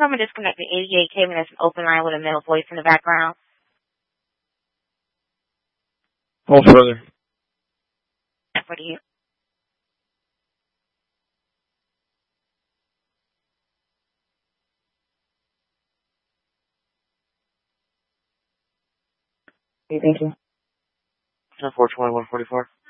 confirm a disconnected 88 cable that's an open line with a male voice in the background. Hold further. What do you? Okay, thank you. 10-4-21-44.